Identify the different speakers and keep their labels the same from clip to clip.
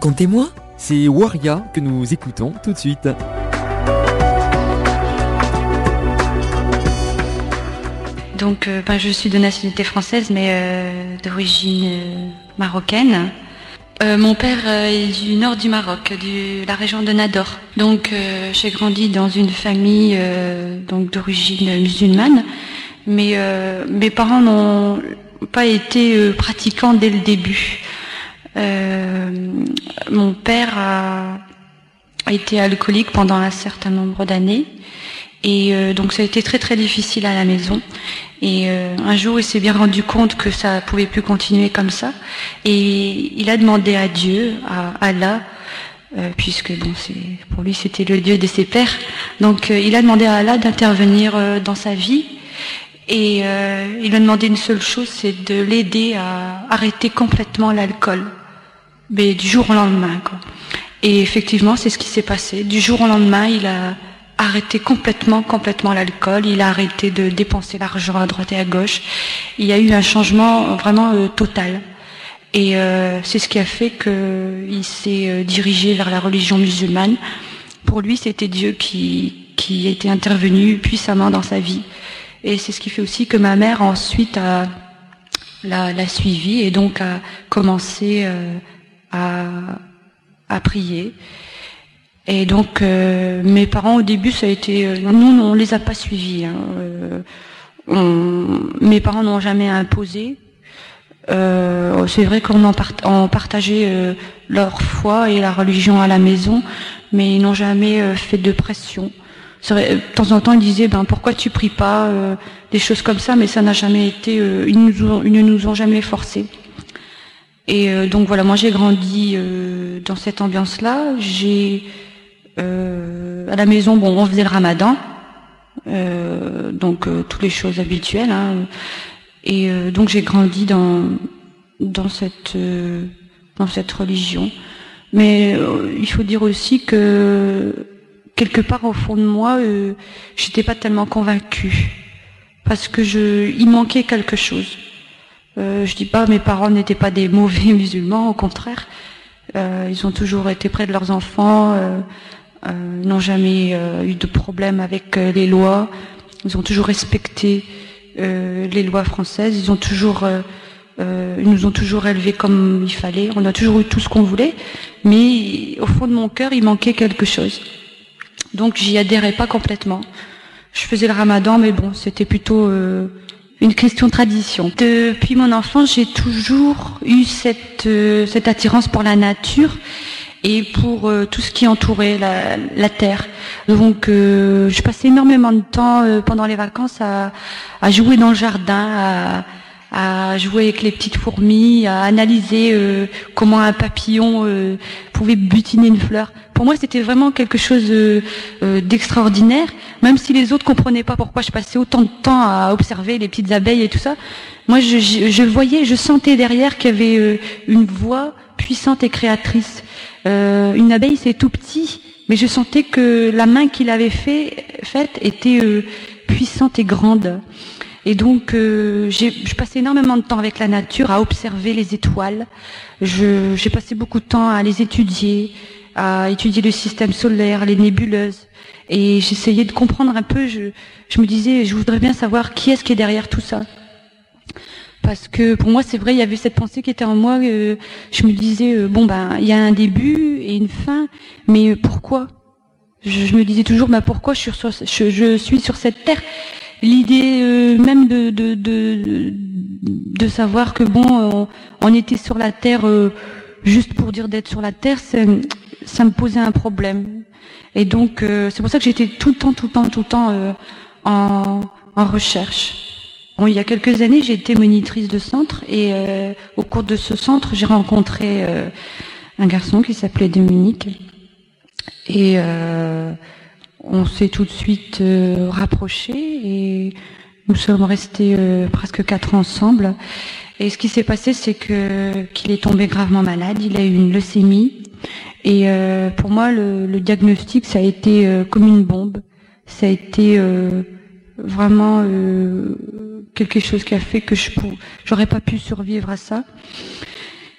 Speaker 1: Racontez-moi, c'est Waria que nous écoutons tout de suite.
Speaker 2: Donc, je suis de nationalité française, mais d'origine marocaine. Mon père est du nord du Maroc, de la région de Nador. Donc, j'ai grandi dans une famille donc d'origine musulmane, mais mes parents n'ont pas été pratiquants dès le début. Mon père a été alcoolique pendant un certain nombre d'années. Et donc ça a été très très difficile à la maison. Et un jour, il s'est bien rendu compte que ça pouvait plus continuer comme ça. Et il a demandé à Dieu, à Allah, puisque pour lui c'était le Dieu de ses pères. Donc il a demandé à Allah d'intervenir dans sa vie. Et il a demandé une seule chose, c'est de l'aider à arrêter complètement l'alcool. Mais du jour au lendemain, quoi. Et effectivement, c'est ce qui s'est passé. Du jour au lendemain, il a arrêté complètement l'alcool, il a arrêté de dépenser l'argent à droite et à gauche. Il y a eu un changement vraiment total. Et c'est ce qui a fait qu'il s'est dirigé vers la religion musulmane. Pour lui, c'était Dieu qui était intervenu puissamment dans sa vie. Et c'est ce qui fait aussi que ma mère ensuite l'a suivi et donc a commencé à prier. Et donc mes parents au début ça a été nous on les a pas suivis mes parents n'ont jamais imposé. C'est vrai qu'on partageait leur foi et la religion à la maison, mais ils n'ont jamais fait de pression. C'est vrai, de temps en temps ils disaient pourquoi tu pries pas, des choses comme ça, mais ça n'a jamais été ils ne nous ont jamais forcés. Et donc voilà, moi j'ai grandi dans cette ambiance-là. À la maison, on faisait le ramadan, donc toutes les choses habituelles, hein. Et donc j'ai grandi dans cette religion. Mais il faut dire aussi que quelque part au fond de moi, j'étais pas tellement convaincue parce que il manquait quelque chose. Je dis pas mes parents n'étaient pas des mauvais musulmans, au contraire, ils ont toujours été près de leurs enfants. N'ont jamais eu de problème avec les lois. Ils ont toujours respecté les lois françaises. Ils nous ont toujours élevés comme il fallait. On a toujours eu tout ce qu'on voulait, mais au fond de mon cœur, il manquait quelque chose. Donc j'y adhérais pas complètement. Je faisais le ramadan, mais c'était plutôt une question de tradition. Depuis mon enfance, j'ai toujours eu cette attirance pour la nature et pour tout ce qui entourait la terre. Donc je passais énormément de temps pendant les vacances à jouer dans le jardin, à jouer avec les petites fourmis, à analyser comment un papillon pouvait butiner une fleur. Pour moi, c'était vraiment quelque chose d'extraordinaire, même si les autres comprenaient pas pourquoi je passais autant de temps à observer les petites abeilles et tout ça. Moi, je voyais, je sentais derrière qu'il y avait une voix puissante et créatrice. Une abeille, c'est tout petit, mais je sentais que la main qu'il avait faite était puissante et grande. Et donc, je passais énormément de temps avec la nature, à observer les étoiles. J'ai passé beaucoup de temps à les étudier, à étudier le système solaire, les nébuleuses. Et j'essayais de comprendre un peu, je me disais, je voudrais bien savoir qui est-ce qui est derrière tout ça. Parce que pour moi, c'est vrai, il y avait cette pensée qui était en moi. Je me disais, il y a un début et une fin, mais pourquoi ? Je me disais toujours, pourquoi je suis sur cette terre ? L'idée même de savoir que on était sur la terre juste pour dire d'être sur la terre, ça me posait un problème. Et donc c'est pour ça que j'étais tout le temps en recherche. Il y a quelques années, j'ai été monitrice de centre et au cours de ce centre, j'ai rencontré un garçon qui s'appelait Dominique et on s'est tout de suite rapprochés et nous sommes restés presque 4 ans ensemble. Et ce qui s'est passé, c'est qu'il est tombé gravement malade. Il a eu une leucémie. Et pour moi, le diagnostic, ça a été comme une bombe. Ça a été vraiment quelque chose qui a fait que j'aurais pas pu survivre à ça.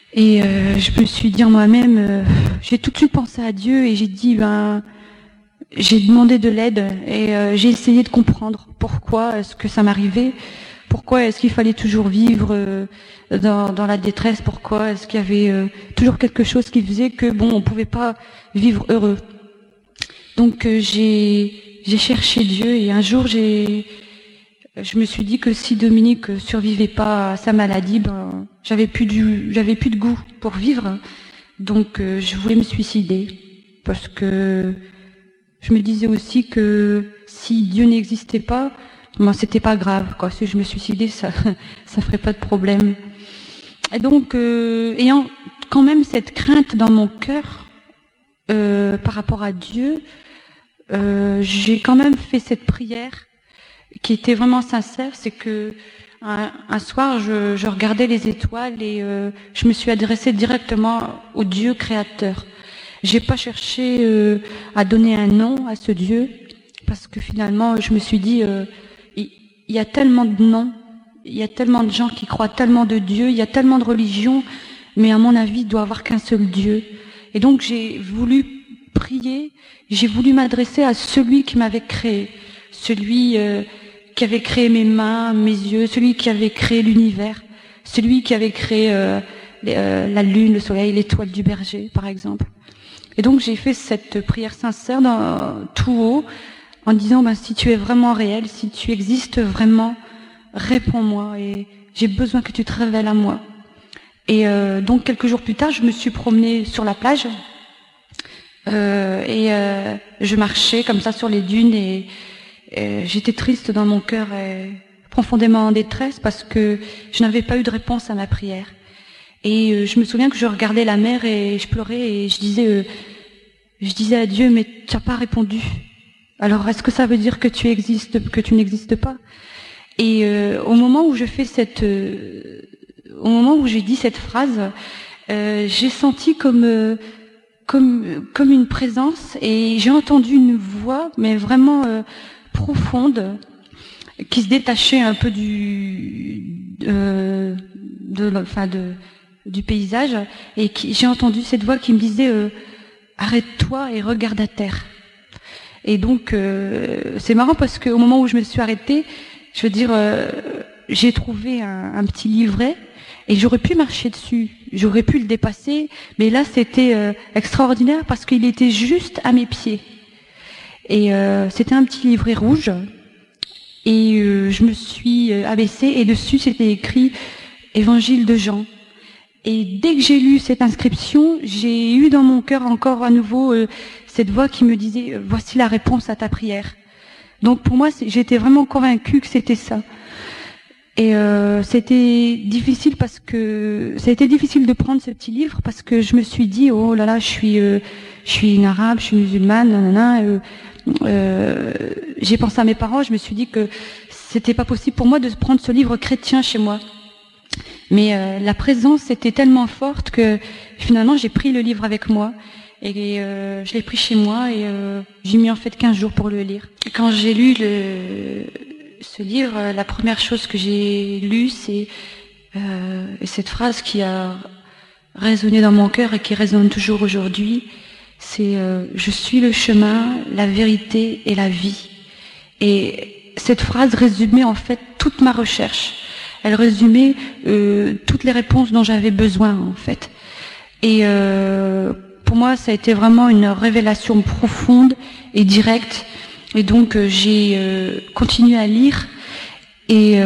Speaker 2: Et je me suis dit en moi-même, j'ai tout de suite pensé à Dieu et j'ai dit, j'ai demandé de l'aide et j'ai essayé de comprendre pourquoi est-ce que ça m'arrivait, pourquoi est-ce qu'il fallait toujours vivre dans la détresse, pourquoi est-ce qu'il y avait toujours quelque chose qui faisait que on pouvait pas vivre heureux. Donc j'ai cherché Dieu et un jour je me suis dit que si Dominique survivait pas à sa maladie, j'avais plus de goût pour vivre. Donc je voulais me suicider parce que je me disais aussi que si Dieu n'existait pas, c'était pas grave, quoi. Si je me suicidais, ça ferait pas de problème. Et donc ayant quand même cette crainte dans mon cœur par rapport à Dieu, j'ai quand même fait cette prière qui était vraiment sincère. C'est que un soir, je regardais les étoiles et je me suis adressée directement au Dieu créateur. J'ai pas cherché à donner un nom à ce Dieu, parce que finalement, je me suis dit, il y a tellement de noms, il y a tellement de gens qui croient tellement de Dieu, il y a tellement de religions, mais à mon avis, il doit y avoir qu'un seul Dieu. Et donc, j'ai voulu prier, j'ai voulu m'adresser à celui qui m'avait créé, celui qui avait créé mes mains, mes yeux, celui qui avait créé l'univers, celui qui avait créé la lune, le soleil, l'étoile du berger, par exemple. Et donc j'ai fait cette prière sincère tout haut, en disant, si tu es vraiment réel, si tu existes vraiment, réponds-moi et j'ai besoin que tu te révèles à moi. Et donc quelques jours plus tard, je me suis promenée sur la plage et je marchais comme ça sur les dunes et j'étais triste dans mon cœur et profondément en détresse parce que je n'avais pas eu de réponse à ma prière. Et je me souviens que je regardais la mer et je pleurais et je disais à Dieu, mais tu n'as pas répondu. Alors est-ce que ça veut dire que tu existes, que tu n'existes pas? Et au moment où j'ai dit cette phrase, j'ai senti comme une présence et j'ai entendu une voix, mais vraiment profonde, qui se détachait un peu du paysage, et j'ai entendu cette voix qui me disait arrête-toi et regarde à terre. Et donc c'est marrant parce qu'au moment où je me suis arrêtée, je veux dire, j'ai trouvé un petit livret et j'aurais pu marcher dessus, j'aurais pu le dépasser, mais là c'était extraordinaire parce qu'il était juste à mes pieds. Et c'était un petit livret rouge et je me suis abaissée et dessus c'était écrit Évangile de Jean. Et dès que j'ai lu cette inscription, j'ai eu dans mon cœur encore à nouveau cette voix qui me disait voici la réponse à ta prière. Donc pour moi, j'étais vraiment convaincue que c'était ça. Et c'était difficile parce que ça a été difficile de prendre ce petit livre parce que je me suis dit oh là là, je suis une arabe, je suis musulmane, nanana. J'ai pensé à mes parents, je me suis dit que c'était pas possible pour moi de prendre ce livre chrétien chez moi. Mais la présence était tellement forte que finalement j'ai pris le livre avec moi et je l'ai pris chez moi et j'ai mis en fait 15 jours pour le lire. Et quand j'ai lu ce livre, la première chose que j'ai lue, c'est cette phrase qui a résonné dans mon cœur et qui résonne toujours aujourd'hui, c'est je suis le chemin, la vérité et la vie. Et cette phrase résumait en fait toute ma recherche. Elle résumait toutes les réponses dont j'avais besoin en fait. Et pour moi, ça a été vraiment une révélation profonde et directe. Et donc j'ai continué à lire et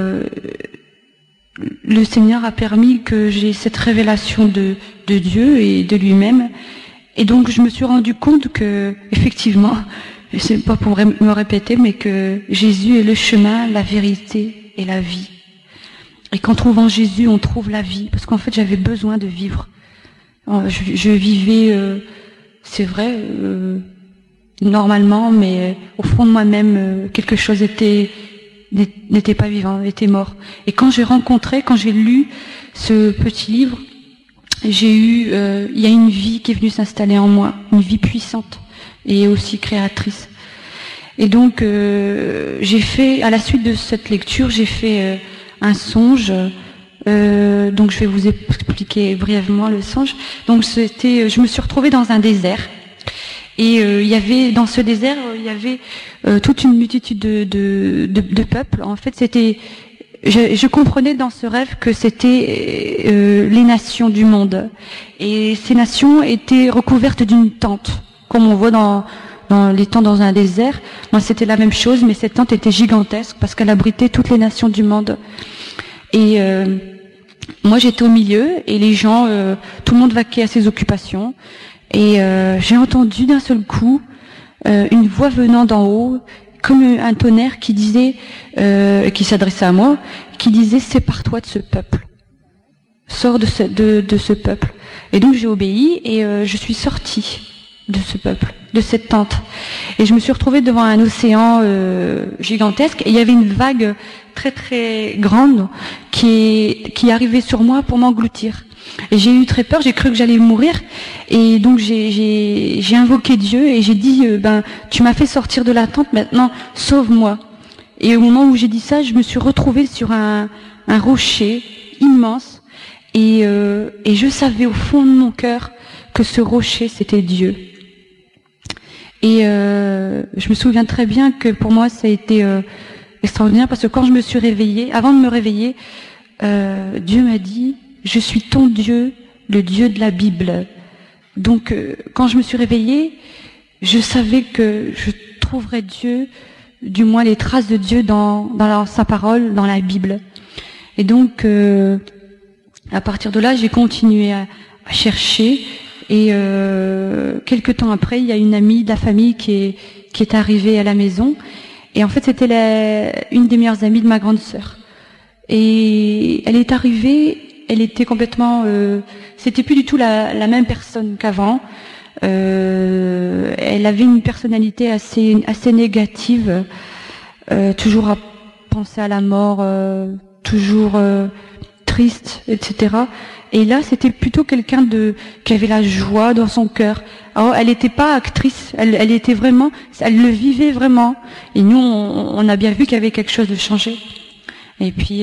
Speaker 2: le Seigneur a permis que j'ai cette révélation de Dieu et de lui-même. Et donc je me suis rendu compte que effectivement, c'est pas pour me répéter, mais que Jésus est le chemin, la vérité et la vie. Et qu'en trouvant Jésus, on trouve la vie. Parce qu'en fait, j'avais besoin de vivre. Je vivais, c'est vrai, normalement, mais au fond de moi-même, quelque chose n'était pas vivant, était mort. Et quand j'ai lu ce petit livre, il y a une vie qui est venue s'installer en moi, une vie puissante et aussi créatrice. Et donc, à la suite de cette lecture, j'ai fait un songe Donc je vais vous expliquer brièvement le songe. Donc je me suis retrouvée dans un désert. Et il y avait dans ce désert, il y avait toute une multitude de peuples. En fait, je comprenais dans ce rêve que c'était les nations du monde. Et ces nations étaient recouvertes d'une tente, comme on voit dans les tentes dans un désert. Moi, c'était la même chose, mais cette tente était gigantesque parce qu'elle abritait toutes les nations du monde. Et moi, j'étais au milieu et les gens, tout le monde vaquait à ses occupations. Et j'ai entendu d'un seul coup une voix venant d'en haut, comme un tonnerre qui disait, qui s'adressait à moi, qui disait: sépare-toi de ce peuple, sors de ce peuple. Et donc j'ai obéi et je suis sortie de ce peuple, de cette tente. Et je me suis retrouvée devant un océan gigantesque et il y avait une vague très très grande qui arrivait sur moi pour m'engloutir. Et j'ai eu très peur, j'ai cru que j'allais mourir, et donc j'ai invoqué Dieu et j'ai dit tu m'as fait sortir de la tente, maintenant sauve-moi. Et au moment où j'ai dit ça, je me suis retrouvée sur un rocher immense et je savais au fond de mon cœur que ce rocher c'était Dieu. Et je me souviens très bien que pour moi ça a été extraordinaire parce que quand je me suis réveillée, avant de me réveiller, Dieu m'a dit: je suis ton Dieu, le Dieu de la Bible. Donc, quand je me suis réveillée, je savais que je trouverais Dieu, du moins les traces de Dieu dans sa parole, dans la Bible. Et donc, à partir de là, j'ai continué à chercher. Et quelque temps après, il y a une amie de la famille qui est arrivée à la maison. Et en fait, c'était une des meilleures amies de ma grande sœur. Et elle est arrivée. Elle était complètement, c'était plus du tout la même personne qu'avant. Elle avait une personnalité assez négative, toujours à penser à la mort, toujours triste, etc. Et là, c'était plutôt quelqu'un qui avait la joie dans son cœur. Alors, elle n'était pas actrice, elle était vraiment, elle le vivait vraiment. Et nous, on a bien vu qu'il y avait quelque chose de changé. Et puis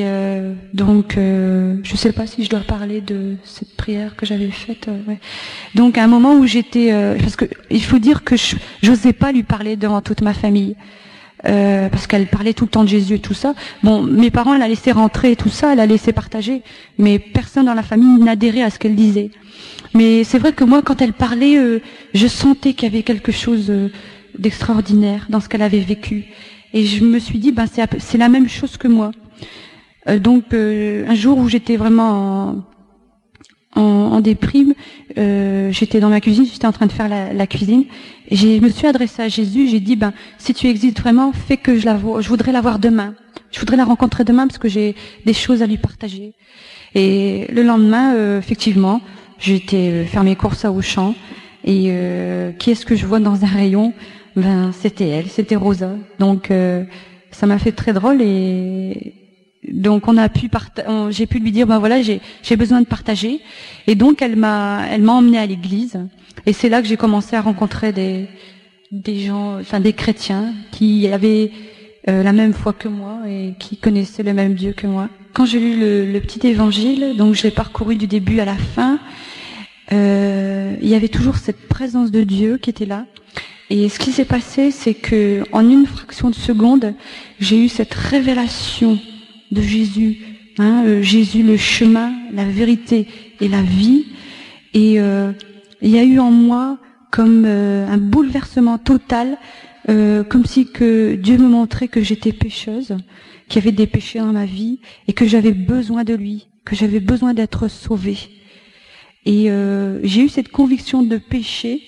Speaker 2: je sais pas si je dois parler de cette prière que j'avais faite. Ouais. Donc à un moment où j'étais, parce que il faut dire que j'osais pas lui parler devant toute ma famille, parce qu'elle parlait tout le temps de Jésus et tout ça. Bon, mes parents, elle a laissé rentrer et tout ça, elle a laissé partager, mais personne dans la famille n'adhérait à ce qu'elle disait. Mais c'est vrai que moi, quand elle parlait, je sentais qu'il y avait quelque chose d'extraordinaire dans ce qu'elle avait vécu. Et je me suis dit, c'est la même chose que moi. Donc un jour où j'étais vraiment en déprime, j'étais dans ma cuisine, j'étais en train de faire la cuisine, et je me suis adressée à Jésus, j'ai dit si tu existes vraiment, fais que je voudrais la voir demain, je voudrais la rencontrer demain parce que j'ai des choses à lui partager. Et le lendemain, effectivement, j'étais faire mes courses à Auchan, et qui est-ce que je vois dans un rayon? C'était elle, c'était Rosa. Donc ça m'a fait très drôle et donc j'ai pu lui dire voilà, j'ai besoin de partager, et donc elle m'a emmenée à l'église, et c'est là que j'ai commencé à rencontrer des gens, enfin des chrétiens qui avaient la même foi que moi et qui connaissaient le même Dieu que moi. Quand j'ai lu le petit évangile, donc je l'ai parcouru du début à la fin, il y avait toujours cette présence de Dieu qui était là. Et ce qui s'est passé, c'est que en une fraction de seconde, j'ai eu cette révélation de Jésus, Jésus le chemin, la vérité et la vie. Et il y a eu en moi comme un bouleversement total, comme si que Dieu me montrait que j'étais pécheuse, qu'il y avait des péchés dans ma vie et que j'avais besoin de lui, que j'avais besoin d'être sauvée. Et j'ai eu cette conviction de péché.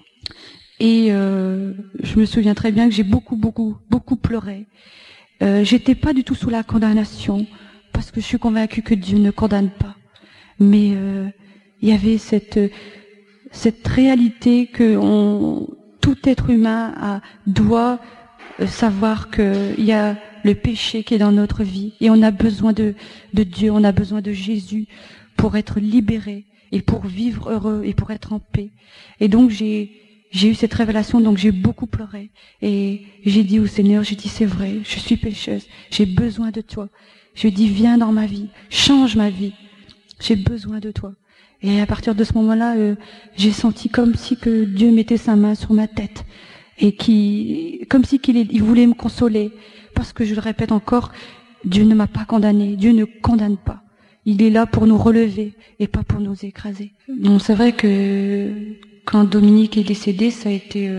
Speaker 2: Et je me souviens très bien que j'ai beaucoup pleuré. J'étais pas du tout sous la condamnation, parce que je suis convaincue que Dieu ne condamne pas. Mais il y avait cette réalité que tout être humain doit savoir qu'il y a le péché qui est dans notre vie, et on a besoin de Dieu, on a besoin de Jésus pour être libéré et pour vivre heureux et pour être en paix. Et donc j'ai eu cette révélation, donc j'ai beaucoup pleuré. Et j'ai dit au Seigneur, j'ai dit c'est vrai, je suis pécheuse, j'ai besoin de toi. Je lui ai dit, viens dans ma vie, change ma vie. J'ai besoin de toi. Et à partir de ce moment-là, j'ai senti comme si que Dieu mettait sa main sur ma tête et comme si il voulait me consoler. Parce que je le répète encore, Dieu ne m'a pas condamné. Dieu ne condamne pas. Il est là pour nous relever et pas pour nous écraser. Bon, c'est vrai que quand Dominique est décédé, ça a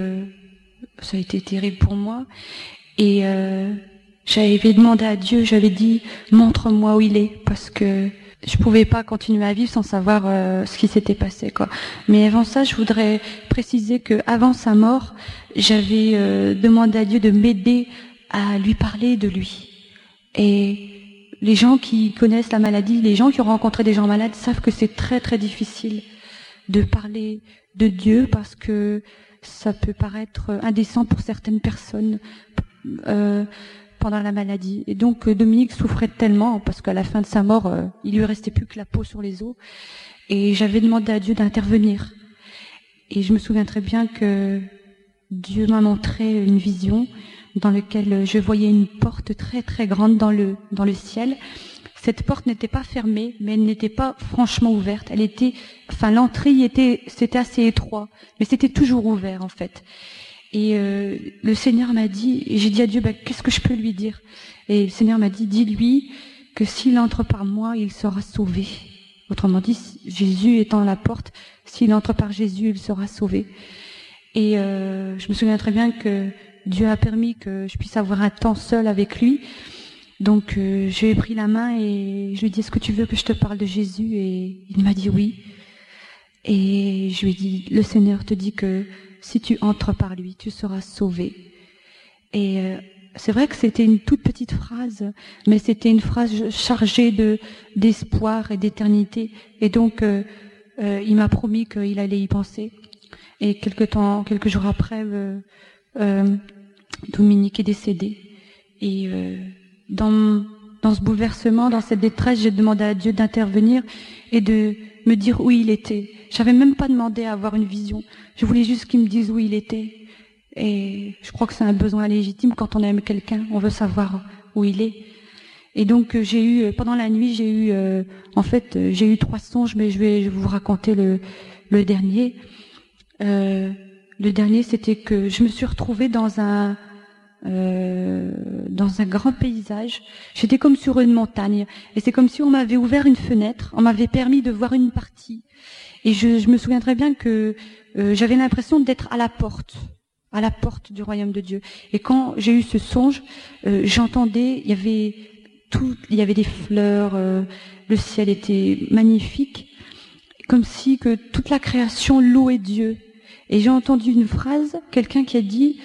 Speaker 2: été terrible pour moi. Et j'avais demandé à Dieu, j'avais dit, montre-moi où il est, parce que je pouvais pas continuer à vivre sans savoir ce qui s'était passé, quoi. Mais avant ça, je voudrais préciser que avant sa mort, j'avais demandé à Dieu de m'aider à lui parler de lui. Et les gens qui connaissent la maladie, les gens qui ont rencontré des gens malades savent que c'est très très difficile de parler de Dieu parce que ça peut paraître indécent pour certaines personnes pendant la maladie. Et donc Dominique souffrait tellement parce qu'à la fin de sa mort, il lui restait plus que la peau sur les os. Et j'avais demandé à Dieu d'intervenir. Et je me souviens très bien que Dieu m'a montré une vision dans laquelle je voyais une porte très très grande dans le ciel. Cette porte n'était pas fermée, mais elle n'était pas franchement ouverte. L'entrée c'était assez étroit, mais c'était toujours ouvert en fait. Et le Seigneur m'a dit, et j'ai dit à Dieu, qu'est-ce que je peux lui dire? Et le Seigneur m'a dit, dis-lui que s'il entre par moi, il sera sauvé. Autrement dit, Jésus étant la porte, s'il entre par Jésus, il sera sauvé. Et je me souviens très bien que Dieu a permis que je puisse avoir un temps seul avec lui. Donc je lui ai pris la main et je lui ai dit, est-ce que tu veux que je te parle de Jésus? Et il m'a dit oui. Et je lui ai dit, le Seigneur te dit que si tu entres par lui, tu seras sauvé. Et c'est vrai que c'était une toute petite phrase, mais c'était une phrase chargée d'espoir et d'éternité. Et donc il m'a promis qu'il allait y penser. Et quelques jours après, Dominique est décédé. Et dans ce bouleversement, dans cette détresse, j'ai demandé à Dieu d'intervenir et de me dire où il était. J'avais même pas demandé à avoir une vision. Je voulais juste qu'il me dise où il était. Et je crois que c'est un besoin légitime quand on aime quelqu'un. On veut savoir où il est. Et donc pendant la nuit, j'ai eu 3 songes, mais je vais vous raconter le dernier. Le dernier, c'était que je me suis retrouvée dans un grand paysage. J'étais comme sur une montagne. Et c'est comme si on m'avait ouvert une fenêtre, on m'avait permis de voir une partie. Et je me souviens très bien que j'avais l'impression d'être à la porte du royaume de Dieu. Et quand j'ai eu ce songe, j'entendais, il y avait des fleurs, le ciel était magnifique, comme si que toute la création louait Dieu. Et j'ai entendu une phrase, quelqu'un qui a dit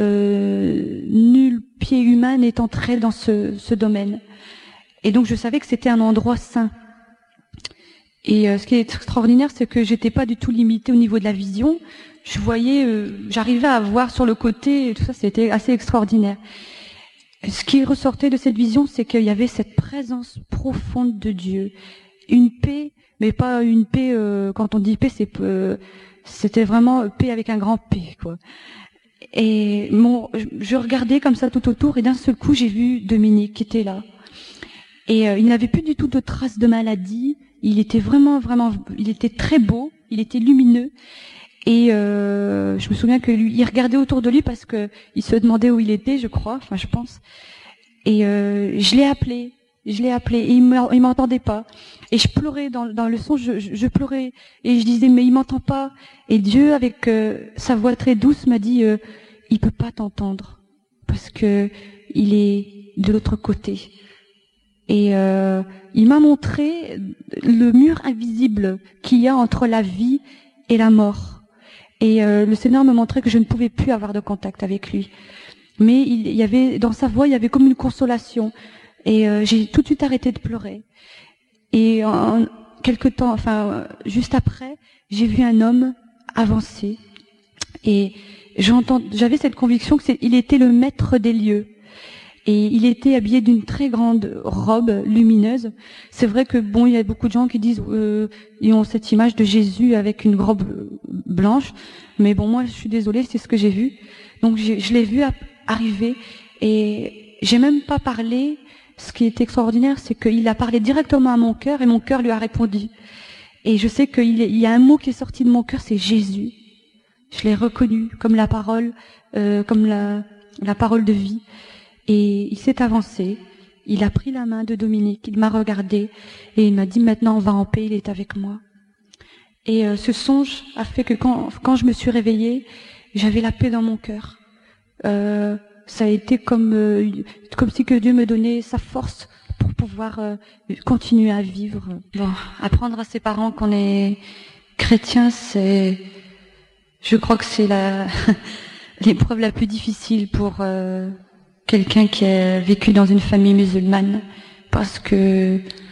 Speaker 2: nul pied humain n'est entré dans ce domaine. Et donc je savais que c'était un endroit saint. Et ce qui est extraordinaire, c'est que j'étais pas du tout limitée au niveau de la vision. Je voyais, j'arrivais à voir sur le côté, et tout ça, c'était assez extraordinaire. Ce qui ressortait de cette vision, c'est qu'il y avait cette présence profonde de Dieu, une paix, mais pas une paix. Quand on dit paix, c'était vraiment paix avec un grand P, quoi. Et je regardais comme ça tout autour, et d'un seul coup, j'ai vu Dominique qui était là. Et il n'avait plus du tout de traces de maladie. Il était vraiment, il était très beau, il était lumineux. Et je me souviens que lui, il regardait autour de lui parce que il se demandait où il était, je crois, enfin je pense. Et je l'ai appelé, et il m'entendait pas. Et je pleurais dans le son, je pleurais et je disais mais il m'entend pas. Et Dieu avec sa voix très douce m'a dit il peut pas t'entendre parce que il est de l'autre côté. Et il m'a montré le mur invisible qu'il y a entre la vie et la mort. Et le Seigneur me montrait que je ne pouvais plus avoir de contact avec lui. Mais il y avait dans sa voix, il y avait comme une consolation. Et j'ai tout de suite arrêté de pleurer. Et en quelque temps, juste après, j'ai vu un homme avancer. Et j'avais cette conviction qu'il était le maître des lieux. Et il était habillé d'une très grande robe lumineuse. C'est vrai que il y a beaucoup de gens qui disent ils ont cette image de Jésus avec une robe blanche, mais bon, moi je suis désolée, c'est ce que j'ai vu. Donc je l'ai vu arriver et j'ai même pas parlé. ce qui est extraordinaire, c'est qu'il a parlé directement à mon cœur et mon cœur lui a répondu. Et je sais qu'il y a un mot qui est sorti de mon cœur, c'est Jésus. Je l'ai reconnu comme la parole, comme la parole de vie. Et il s'est avancé. Il a pris la main de Dominique, il m'a regardé et il m'a dit maintenant on va en paix, il est avec moi. Et ce songe a fait que quand je me suis réveillée, j'avais la paix dans mon cœur. Ça a été comme si que Dieu me donnait sa force pour pouvoir continuer à vivre. Bon, apprendre à ses parents qu'on est chrétien, je crois que c'est l'épreuve la plus difficile pour quelqu'un qui a vécu dans une famille musulmane, parce que